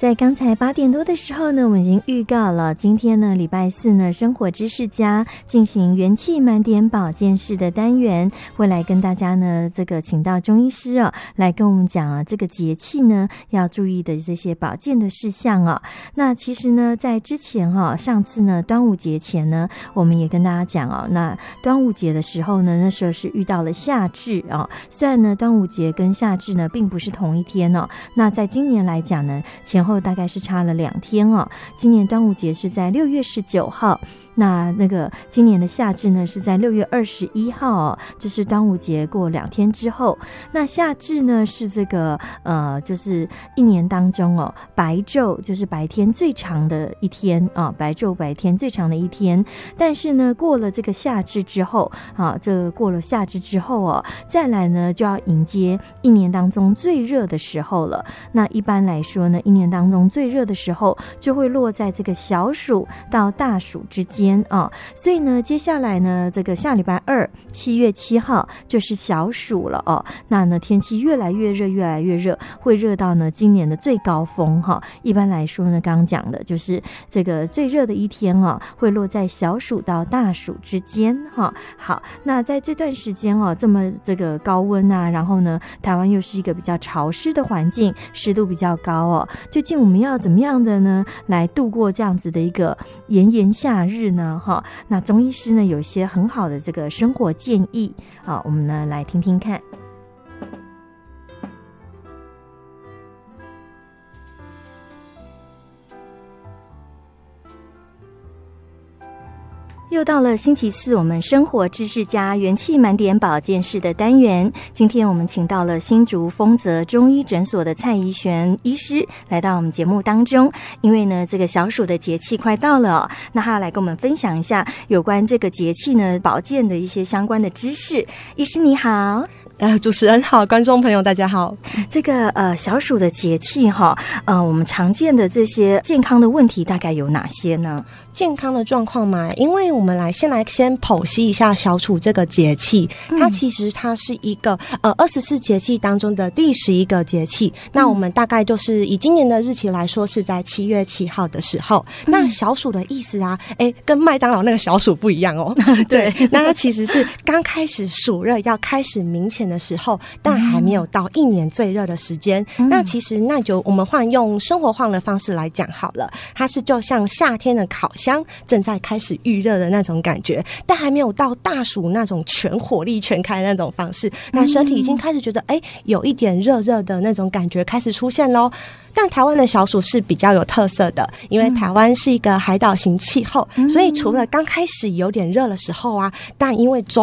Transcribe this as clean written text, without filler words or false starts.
在刚才8点多的时候呢，我们已经预告了，今天呢礼拜四呢，生活知识家进行元气满点保健室的单元，会来跟大家呢这个请到中医师来跟我们讲这个节气呢要注意的这些保健的事项那其实呢在之前上次呢端午节前呢，我们也跟大家讲那端午节的时候呢，那时候是遇到了夏至虽然呢端午节跟夏至呢并不是同一天那在今年来讲呢，前后大概是差了2天今年端午节是在6月19号，那个今年的夏至呢是在6月21号就是端午节过2天之后。那夏至呢是这个就是一年当中白昼就是白天最长的一天白昼白天最长的一天。但是呢过了这个夏至之后这过了夏至之后再来呢就要迎接一年当中最热的时候了。那一般来说呢，一年当中最热的时候就会落在这个小暑到大暑之间所以呢接下来呢这个下礼拜二7月7号就是小暑了那呢天气越来越热越来越热，会热到呢今年的最高峰一般来说呢刚刚讲的就是这个最热的一天会落在小暑到大暑之间好，那在这段时间这么这个高温然后呢台湾又是一个比较潮湿的环境，湿度比较高究竟我们要怎么样的呢来度过这样子的一个炎炎夏日呢那中医师呢有一些很好的这个生活建议我们呢来听听看。又到了星期四，我们生活知识家元气满点保健室的单元。今天我们请到了新竹丰泽中医诊所的蔡宜璇医师来到我们节目当中。因为呢这个小暑的节气快到了那他要来跟我们分享一下有关这个节气呢保健的一些相关的知识。医师你好。 主持人好，观众朋友大家好。 这个小暑的节气我们常见的这些健康的问题大概有哪些呢？ 健康的状况嘛，因为我们先剖析一下小暑这个节气，它其实它是一个24节气当中的第11个节气。那我们大概就是以今年的日期来说是在7月7号的时候。那小暑的意思跟麦当劳那个小暑不一样对，那它其实是刚开始暑热要开始明显的时候，但还没有到一年最热的时间。那其实我们换用生活化的方式来讲好了，它是就像夏天的烤箱正在开始预热的那种感觉，但还没有到大暑那种全火力全开那种方式。那身体已经开始觉得有一点热热的那种感觉开始出现咯。但台湾的小暑是比较有特色的，因为台湾是一个海岛型气候，所以除了刚开始有点热的时候但因为